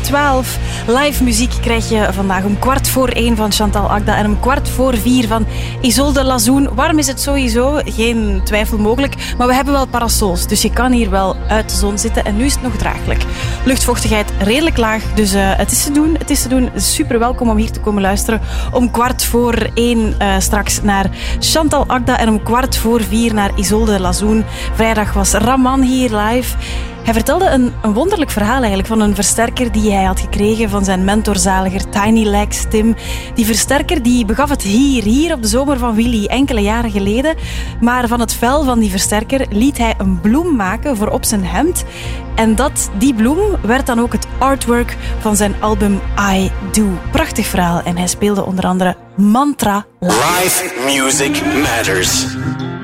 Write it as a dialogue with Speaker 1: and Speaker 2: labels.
Speaker 1: 12. Live muziek krijg je vandaag om 1:15 van Chantal Akda en om 4:15 van Isolde Lazoen. Warm is het sowieso, geen twijfel mogelijk, maar we hebben wel parasols, dus je kan hier wel uit de zon zitten en nu is het nog draaglijk. Luchtvochtigheid redelijk laag, dus het is te doen. Super welkom om hier te komen luisteren. Om 1:15 straks naar Chantal Akda en om 4:15 naar Isolde Lazoen. Vrijdag was Raman hier live. Hij vertelde een wonderlijk verhaal eigenlijk van een versterker die hij had gekregen van zijn mentorzaliger Tiny Legs Tim. Die versterker die begaf het hier op de zomer van Willy enkele jaren geleden. Maar van het vel van die versterker liet hij een bloem maken voor op zijn hemd. En die bloem werd dan ook het artwork van zijn album I Do. Prachtig verhaal en hij speelde onder andere Mantra live.
Speaker 2: Live music matters.